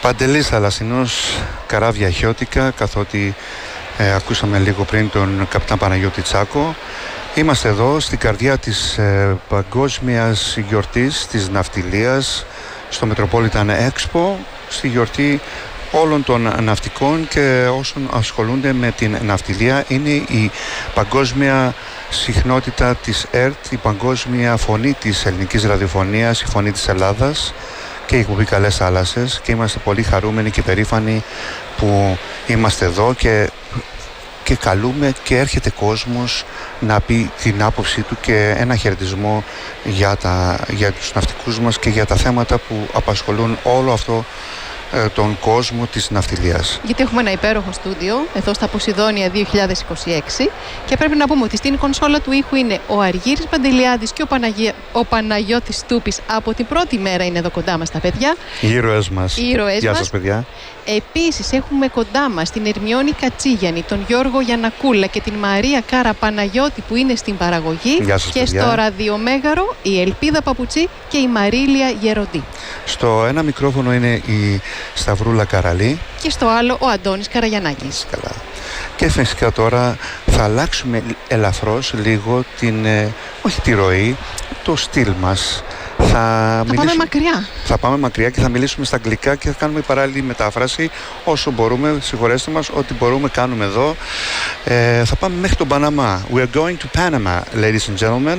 Παντελής θαλασσινός, καράβια χιώτικα, καθότι ακούσαμε λίγο πριν τον καπιτάν Παναγιώτη Τσάκο. Είμαστε εδώ στην καρδιά της παγκόσμιας γιορτής της ναυτιλίας, στο Metropolitan Expo, στη γιορτή όλων των ναυτικών και όσων ασχολούνται με την ναυτιλία. Είναι η παγκόσμια συχνότητα της ΕΡΤ, η παγκόσμια φωνή της ελληνικής ραδιοφωνίας, η φωνή της Ελλάδας και η εκπομπή Καλές Θάλασσες, και είμαστε πολύ χαρούμενοι και περήφανοι που είμαστε εδώ και καλούμε και έρχεται κόσμος να πει την άποψή του και ένα χαιρετισμό για τους ναυτικούς μας και για τα θέματα που απασχολούν όλο αυτό τον κόσμο της ναυτιλίας. Γιατί έχουμε ένα υπέροχο στούντιο εδώ στα Ποσειδόνια 2026 και πρέπει να πούμε ότι στην κονσόλα του ήχου είναι ο Αργύρης Παντελιάδης και ο Παναγιώτης Τούπης. Από την πρώτη μέρα είναι εδώ κοντά μας τα παιδιά. Οι ήρωες μας. Γεια σας, παιδιά. Επίσης έχουμε κοντά μας την Ερμιόνη Κατσίγιανη, τον Γιώργο Γιαννακούλα και την Μαρία Κάρα Παναγιώτη που είναι στην παραγωγή. Γεια σας, και παιδιά. Στο ραδιομέγαρο η Ελπίδα Παπουτσί και η Μαρίλια Γεροντή. Στο ένα μικρόφωνο είναι η Σταυρούλα Καραλή και στο άλλο ο Αντώνης Καραγιαννάκης. Καλά. Και φυσικά τώρα θα αλλάξουμε ελαφρώς λίγο όχι τη ροή, το στυλ μας. Πάμε μακριά. Θα πάμε μακριά και θα μιλήσουμε στα αγγλικά και θα κάνουμε παράλληλη μετάφραση όσο μπορούμε. Συγχωρέστε μας, ό,τι μπορούμε κάνουμε εδώ. Θα πάμε μέχρι τον Παναμά. We are going to Panama, ladies and gentlemen.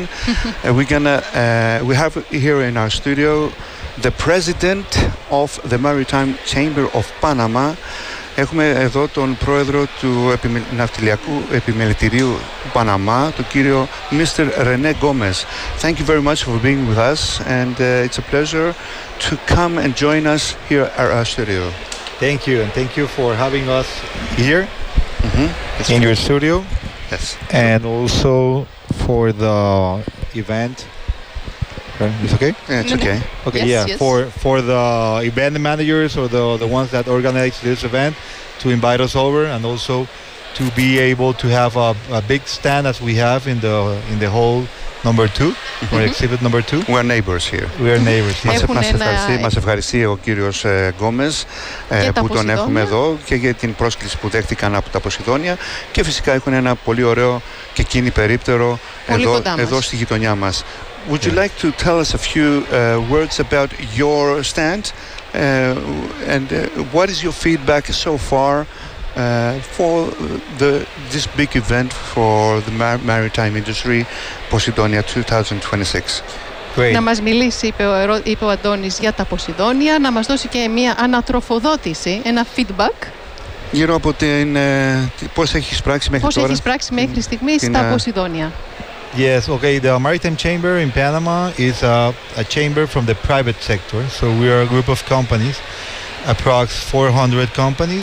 We have here in our studio the president of the Maritime Chamber of Panama. Έχουμε εδώ τον πρόεδρο του Ναυτιλιακού Επιμελητηρίου του Παναμά, τον κύριο Mr. René Gomez. Thank you very much for being with us, and it's a pleasure to come and join us here at our studio. Thank you, and thank you for having us here in your studio. Yes. And also for the event. It's okay? Yeah, it's okay. Okay, yes, yeah. Yes. For the event managers or the ones that organize this event to invite us over, and also to be able to have a big stand as we have in the hall number 2 or exhibit number 2. We are neighbors here. We are neighbors. Yes. Μας ευχαριστεί ο κύριος Γκόμες που τον έχουμε εδώ και για την πρόσκληση που δέχτηκαν από τα Ποσειδόνια, και φυσικά έχουν ένα πολύ ωραίο και κίνη περίπτερο εδώ στη γειτονιά μας. Would you like to tell us a few words about your stand and what is your feedback so far for this big event for the maritime industry, Posidonia 2026? Great. Να μας μιλήσει, είπε ο Αντώνης, για τα Ποσειδόνια, να μας δώσει και μια ανατροφοδότηση, ένα feedback. Γύρω από πώς έχεις πράξει μέχρι στιγμής στα Ποσειδόνια. Yes, okay. The Maritime Chamber in Panama is a chamber from the private sector. So we are a group of companies, approx 400 companies.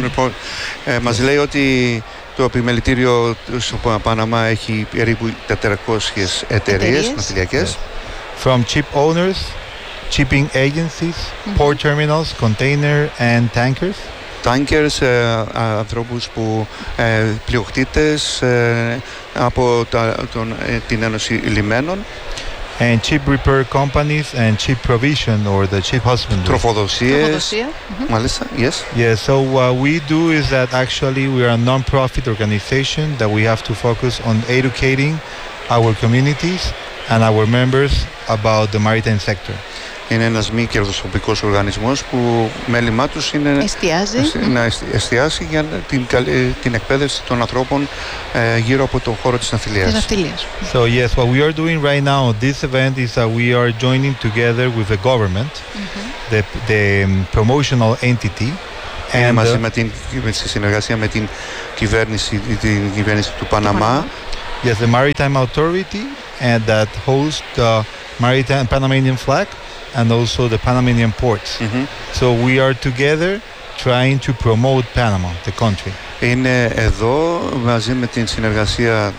Μας λέει ότι το επιμελητήριο στο Παναμά έχει περίπου 400 εταιρείες ναυτιλιακές. From ship owners, shipping agencies, port terminals, container and tankers. Tankers, ανθρώπους που πλειοκτήτες από την Ένωση Λιμένων. And ship repair companies and ship provision or the ship husbandry. Τροφοδοσίες. Μάλιστα, yes. Yeah, so what we do is that actually we are a non-profit organization that we have to focus on educating our communities and our members about the maritime sector. Είναι ένας μη κερδοσκοπικός οργανισμός που μέλημά τους είναι να εστιάσει για την εκπαίδευση των ανθρώπων γύρω από τον χώρο της ναυτιλίας. So yes, what we are doing right now at this event is that we are joining together with the government, the promotional entity. And μαζί στη συνεργασία με την κυβέρνηση του Παναμά. Yes, the Maritime Authority, and that hosts the Maritime Panamanian flag and also the Panamanian ports. So we are together trying to promote Panama, the country. Είναι εδώ μαζί με την συνεργασία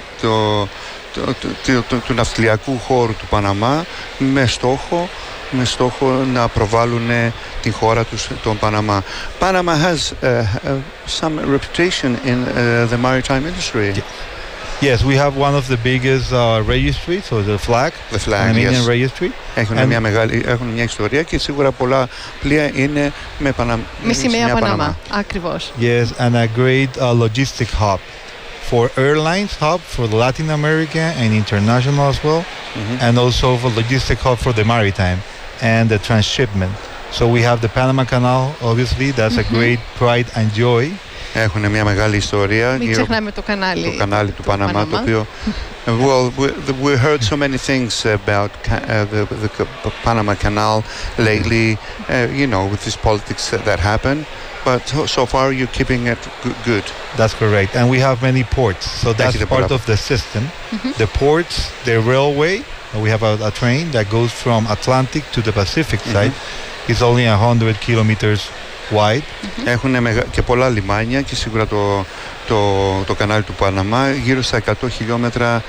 του ναυτιλιακού χώρου του Παναμά με στόχο να προβάλλουν την χώρα τους, τον Παναμά. Panama has some reputation in the maritime industry. Yes, we have one of the biggest registries, so the flag, Panamanian yes. registry. Έχουν μια ιστορία και σίγουρα πολλά πλοία είναι με σημαία Παναμά. Ακριβώς. Yes, and a great logistic hub for airlines hub for Latin America and international as well, and also for logistic hub for the maritime and the transshipment. So we have the Panama Canal, obviously, that's a great pride and joy. Έχουν μια μεγάλη ιστορία. Μην ξεχνάμε το κανάλι του Παναμά, το οποίο well, we heard so many things about the Panama Canal lately, you know, with this politics that happen. But so far you're keeping it good. That's correct. And we have many ports. So that's part of the system. The ports, the railway, we have a train that goes from Atlantic to the Pacific side. It's only 100 kilometers wide. Έχουν και πολλά λιμάνια και σίγουρα το κανάλι του Παναμά γύρω στα 100 χιλιόμετρα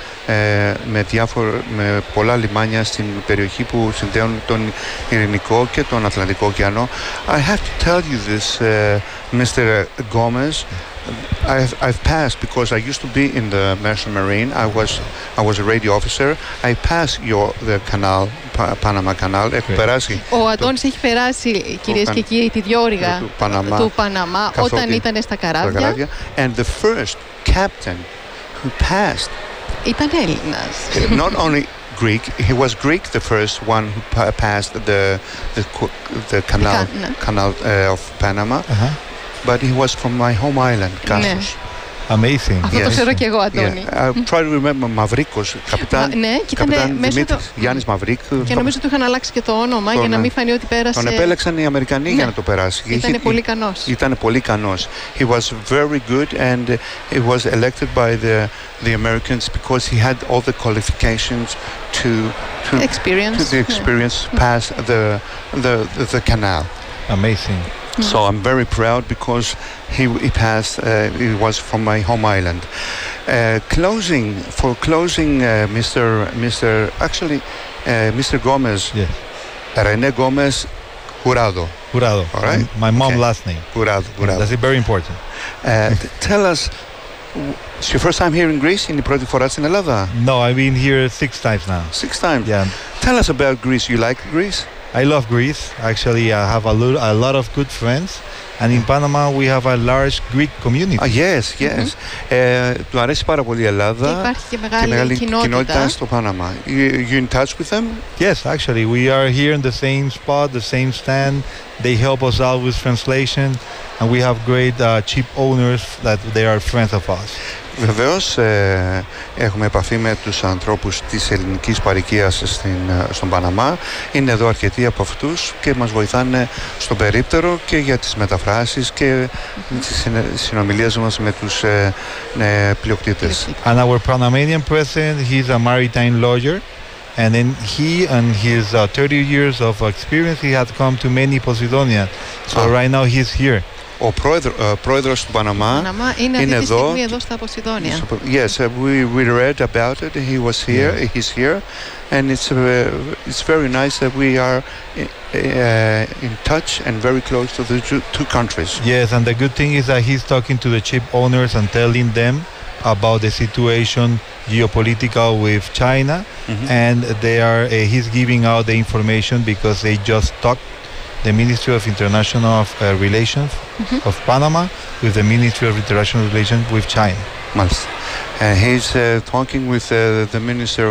με πολλά λιμάνια στην περιοχή που συνδέουν τον Ειρηνικό και τον Ατλαντικό ωκεανό. I have to tell you this, Mr. Gomez. I've passed because I used to be in the Merchant Marine. I was a radio officer. I passed the canal, Panama Canal. Έχω περάσει. Ο Αντώνης έχει περάσει, κυρίες και κύριοι, τη διόρυγα του Παναμά όταν ήταν στα καράβια. And the first captain who passed ήταν Έλληνας. Not only Greek, he was Greek, the first one who passed the canal of Panama. But he was from my home island, Kassos. Amazing. Αυτό το ξέρω και εγώ, Αντώνη. I try to remember Μαυρίκος, καπιτάν Δημήτρης, Γιάννης Μαυρίκου. Και νομίζω του είχαν αλλάξει και το όνομα για να μην φανεί ότι πέρασε. Τον επέλεξαν οι Αμερικανοί για να το περάσει. Ήταν πολύ ικανός. Ήταν πολύ ικανός. He was very good and he was elected by the Americans because he had all the qualifications to experience pass the canal. Amazing. So I'm very proud because he passed. He was from my home island. Closing, Mr. Gomez. Yes. René Gomez Jurado. Jurado. All right. My mom's last name. Jurado. That's very important. Tell us. It's your first time here in Greece? Είναι η πρώτη φορά στην Ελλάδα? No, I've been here 6 times now. 6 times? Yeah. Tell us about Greece. You like Greece? I love Greece. Actually, I have a lot of good friends. And in Panama, we have a large Greek community. Yes. Του αρέσει πάρα πολύ η Ελλάδα. Και υπάρχει και μεγάλη κοινότητα στο Παναμά. You in touch with them? Yes, actually, we are here in the same spot, the same stand. They help us out with translation, and we have great ship owners that they are friends of us. Βεβαίως έχουμε επαφή με τους ανθρώπους της ελληνικής παροικίας στον Παναμά. Είναι εδώ αρκετοί από αυτούς και μας βοηθάνε στον περίπτερο και για τις μεταφράσεις και τις συνομιλίες μας με τους πλειοκτήτες. And our Panamanian president, he's a maritime lawyer. And then he and his 30 years of experience, he had come to many Posidonia. So right now he's here. Ο πρόεδρος του Παναμά είναι αυτή τη στιγμή εδώ στα Ποσειδόνια. Yes, we read about it. He was here. He's here, and it's very nice that we are in touch and very close to the two countries. Yes, and the good thing is that he's talking to the ship owners and telling them about the situation geopolitical with China, and he's giving out the information because they just talked. The Ministry of International Relations of Panama with the Ministry of International Relations with China. Μάλιστα. He's talking with the Minister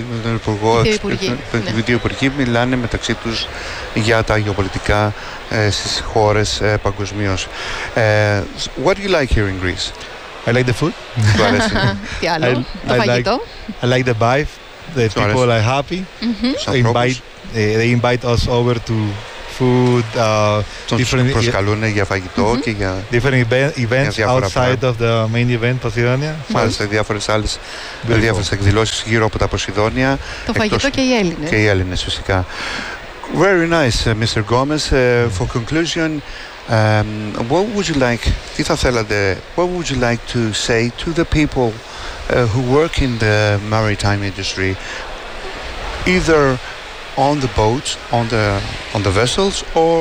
οι δύο υπουργοί μιλάνε μεταξύ τους για τα γεωπολιτικά στις χώρες παγκοσμίως. What do you like here in Greece? I like the food. Του αρέσει? Τι άλλο? Το φαγητό? I like the vibe. The people are happy. They invite us over to food, different προσκαλούν για φαγητό και για different events outside of the main event Posidonia. Μάλιστα, διάφορες εκδηλώσεις γύρω από τα Ποσειδόνια. Το φαγητό και οι Έλληνες. Και οι Έλληνες φυσικά. Very nice, Mr. Gomez. For conclusion, what would you like? Τι θα θέλατε? What would you like to say to the people who work in the maritime industry, either on the boats, on the vessels, or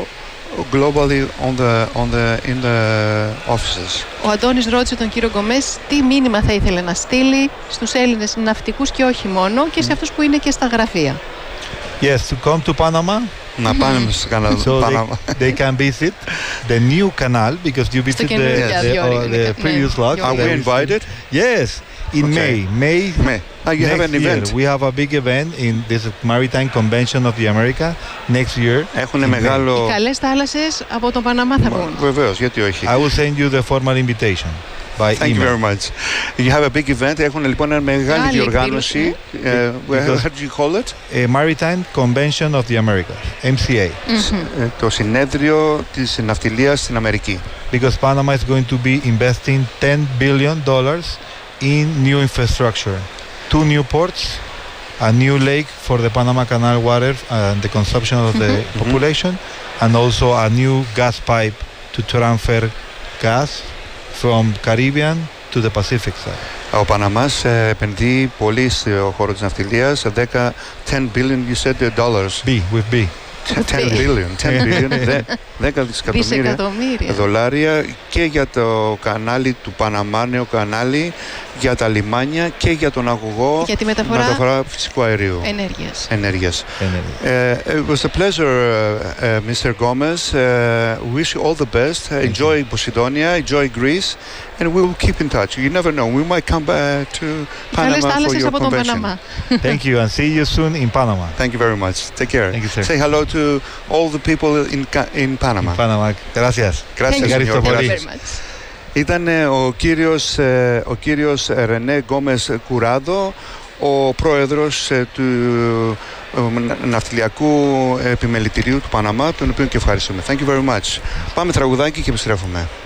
globally in the offices. Ο Αντώνης ρώτησε τον κύριο Γκομές τι μήνυμα θα ήθελε να στείλει στους Έλληνες ναυτικούς και όχι μόνο και σε αυτούς που είναι και στα γραφεία. Yes, to come to Panama. Να πάνε στο Παναμά. They can visit the new canal because you visit the previous lodge. Are we invited? Yes, in May. You have an event. We have a big event in this Maritime Convention of the America next year. Έχουν μεγάλο. Οι καλές θάλασσες από τον Παναμά θα βγουν. Βεβαίως, γιατί όχι. I will send you the formal invitation. Thank you very much. You have a big event. Έχουν λοιπόν μια μεγάλη διοργάνωση. How do you call it? A Maritime Convention of the Americas, MCA. Το συνέδριο της ναυτιλίας στην Αμερική. Because Panama is going to be investing $10 billion in new infrastructure. 2 new ports, a new lake for the Panama Canal water and the consumption of the population, and also a new gas pipe to transfer gas from Caribbean to the Pacific side. Ο Παναμάς επενδύει πολύ στο χώρο της ναυτιλίας, 10 billion, you said dollars. With B. 10 billion, 10 δισεκατομμύρια δολάρια και για το κανάλι του Παναμά, νέο κανάλι, για τα λιμάνια και για τον αγωγό, για τη μεταφορά φυσικού αερίου. Ενέργειας. It was a pleasure, Mr. Gomez. Wish you all the best. Enjoy Posidonia, enjoy Greece, and we will keep in touch. You never know, we might come back to Panama for your convention. Thank you, and see you soon in Panama. Thank you very much. Take care. Thank you, sir. Say hello to all the people in Panama. Panama. Gracias. Ευχαριστώ πολύ. Ήταν ο κύριος Ρενέ Γκόμες Κουράδο, ο πρόεδρος του Ναυτιλιακού Επιμελητηρίου του Παναμά, τον οποίο και ευχαριστούμε. Thank you very much. Πάμε τραγουδάκι και επιστρέφουμε.